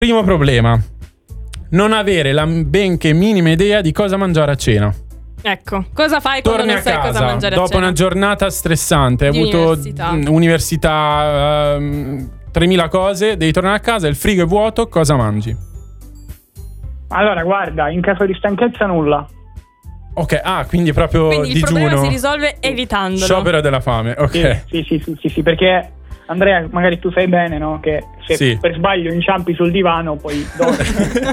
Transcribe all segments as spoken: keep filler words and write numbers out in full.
Primo problema: non avere la benché minima idea di cosa mangiare a cena. Ecco, cosa fai quando Torni non a sai casa cosa mangiare a dopo cena? una giornata stressante, hai Di avuto università. mh, università, ehm, tremila cose, devi tornare a casa, il frigo è vuoto, cosa mangi? Allora, guarda, in caso di stanchezza nulla. Ok, ah, quindi proprio Quindi il digiuno. problema si risolve evitandolo. Sciopero della fame, ok. Sì, sì, sì, sì, sì, sì, perché Andrea, magari tu sai bene, no? Che se Sì. per sbaglio inciampi sul divano, poi dormi.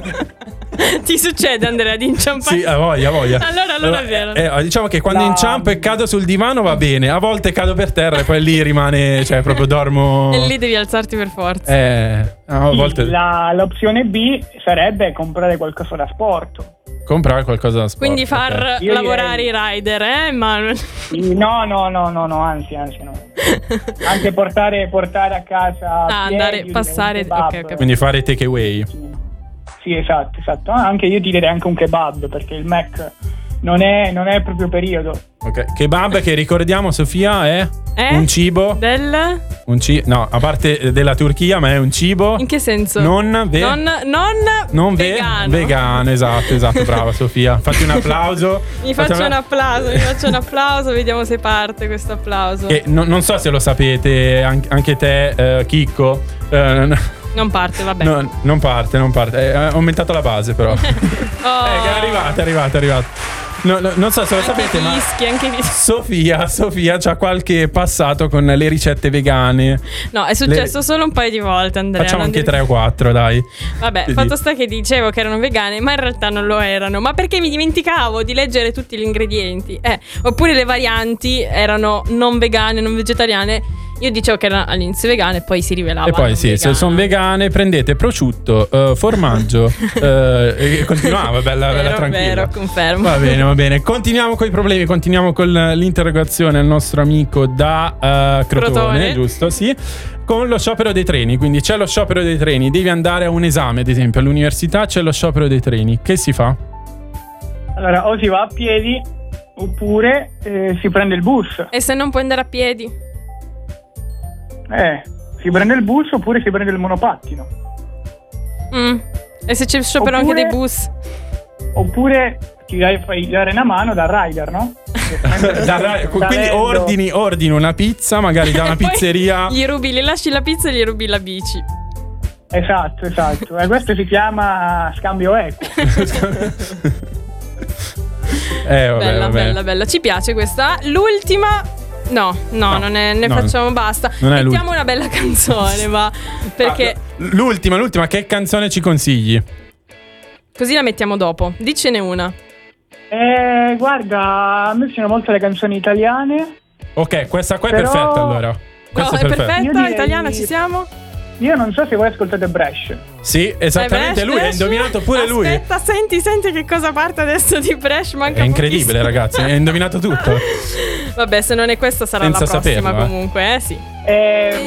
Ti succede, Andrea, di inciampare? Sì, a voglia, a voglia. Allora, allora è vero. Eh, diciamo che quando La- inciampo e cado sul divano va bene, a volte cado per terra e poi lì rimane, cioè proprio dormo. E lì devi alzarti per forza. Eh, a Sì, volte la- l'opzione B sarebbe comprare qualcosa da sport. comprare qualcosa da sport. Quindi far ok. Io lavorare direi- i rider, eh? Ma Sì, No, no, no, no, no, anzi, anzi, no. Anche portare, portare a casa. Ah, piedi, andare, io direi passare- un kebab. ok, ok. Quindi fare take away. Sì, sì, esatto, esatto. Ah, anche io direi anche un kebab, perché il Mac non è, non è il proprio periodo. Ok. Kebab, che ricordiamo, Sofia, è Eh? un cibo. Del? Un ci- no, a parte della Turchia, ma è un cibo. In che senso? Non ve- Non, non, non ve- vegano. vegano, esatto, esatto, brava Sofia. Fatti un applauso. Mi Fatti faccio un applauso, mi faccio un applauso, vediamo se parte questo applauso. Che no- non so se lo sapete, an- anche te, eh, Chicco. eh, n- Non parte, vabbè. no, non parte, non parte. Eh, ho aumentato la base, però. Oh. Eh, che è arrivato, è arrivato, è arrivato. No, no, non so se lo Anche sapete, ma fischi, anche fischi. Sofia, Sofia c'ha qualche passato con le ricette vegane. No, è successo Le- solo un paio di volte, Andrea. Facciamo non anche devi- tre o quattro, dai. Vabbè, Vedi. fatto sta che dicevo che erano vegane, ma in realtà non lo erano. Ma perché mi dimenticavo di leggere tutti gli ingredienti? Eh, oppure le varianti erano non vegane, non vegetariane. Io dicevo che erano all'inizio vegane e poi si rivelava. E poi non sì, se vegana. sono vegane prendete prosciutto, eh, formaggio eh, e continuava, bella, bella Vero, tranquilla. vero, confermo. Va bene, va bene. Continuiamo con i problemi, continuiamo con l'interrogazione al nostro amico da eh, Crotone, Crotone. giusto? Sì. Con lo sciopero dei treni, quindi c'è lo sciopero dei treni, devi andare a un esame, ad esempio, all'università c'è lo sciopero dei treni. Che si fa? Allora, o si va a piedi, oppure eh, si prende il bus. E se non puoi andare a piedi? Eh, si prende il bus oppure si prende il monopattino. Mm. E se c'è il sciopero Oppure- anche dei bus? Oppure ti dai, fai dare una mano da rider, no? Da- da- quindi ordini, ordini una pizza, magari da una E poi pizzeria. Gli rubi, gli lasci la pizza e gli rubi la bici. Esatto, esatto. E questo si chiama scambio equo. Eh, vabbè, Bella, vabbè. bella, bella. Ci piace questa. L'ultima. No, no, No, non è, ne no. facciamo basta. Non è Mettiamo l'ultima. una bella canzone, va. Perché Ah, l'ultima, l'ultima, che canzone ci consigli? così la mettiamo dopo. Dicene una. Eh, guarda, a me piacciono molto le canzoni italiane. Ok, questa qua è Però- perfetta allora. No, Questa è perfetta, Io direi- italiana, ci siamo? Io non so se voi ascoltate Bresh. Sì, esattamente Eh, lui, Bresh, ha indovinato pure lui. Aspetta, senti, senti che cosa parte adesso di Bresh. Manca È incredibile, pochissimo. ragazzi, ha indovinato tutto. Vabbè, se non è questa sarà Senza la prossima saperlo, eh. comunque, eh sì. Eh,